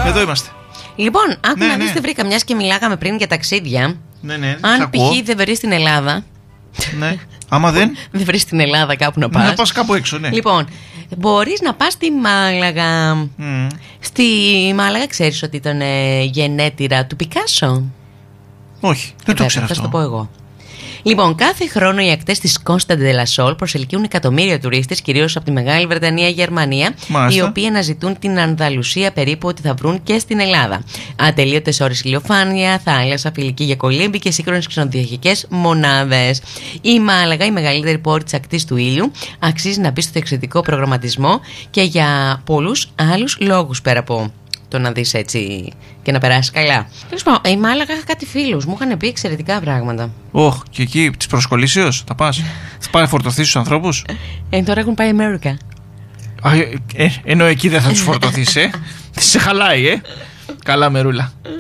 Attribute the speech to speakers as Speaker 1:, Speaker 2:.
Speaker 1: Εδώ είμαστε.
Speaker 2: Λοιπόν, άκου να δεις τι βρήκα, μιας και μιλάγαμε πριν για ταξίδια.
Speaker 1: Ναι.
Speaker 2: Αν π.χ. δεν βρεις στην Ελλάδα.
Speaker 1: Ναι. Άμα δεν
Speaker 2: βρεις στην Ελλάδα κάπου να πας.
Speaker 1: Να πας κάπου έξω, ναι.
Speaker 2: Λοιπόν, μπορείς να πας στη Μάλαγα. Στη Μάλαγα ξέρεις ότι ήταν γενέτειρα του Πικάσο?
Speaker 1: Όχι, δεν το ξέρω αυτό.
Speaker 2: Θα το πω εγώ. Λοιπόν, κάθε χρόνο οι ακτές της Κόνσταντ ντε Λασόλ προσελκύουν εκατομμύρια τουρίστες, κυρίως από τη Μεγάλη Βρετανία και Γερμανία, οι οποίοι αναζητούν την Ανδαλουσία περίπου ότι θα βρουν και στην Ελλάδα. Ατελείωτες ώρες ηλιοφάνεια, θάλασσα, φιλική για κολύμπη και σύγχρονες ξενοδοχειακές μονάδες. Η Μάλαγα, η μεγαλύτερη πόλη της ακτής του ήλιου, αξίζει να μπει στο ταξιδιωτικό προγραμματισμό και για πολλούς άλλους λόγους πέρα από το να δεις έτσι και να περάσεις καλά. Τέλος πάντων, η Μάλαγα είχα κάτι φίλους, μου είχαν πει εξαιρετικά πράγματα.
Speaker 1: Και εκεί της προσκολήσεως θα πας? Θα πάει να φορτωθείς τους ανθρώπους?
Speaker 2: Τώρα έχουν πάει Αμέρικα.
Speaker 1: Ενώ εκεί δεν θα τους φορτωθείς, σε χαλάει, Καλά μερούλα.